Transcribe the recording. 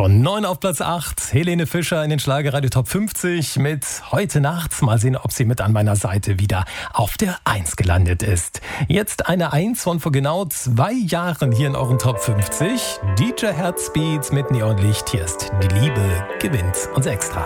Von 9 auf Platz 8, Helene Fischer in den Schlagerradio Top 50 mit Heute Nacht. Mal sehen, ob sie mit an meiner Seite wieder auf der 1 gelandet ist. Jetzt eine 1 von vor genau 2 Jahren hier in euren Top 50. DJ Herzbeat mit Neonlicht. Hier ist Die Liebe gewinnt uns extra.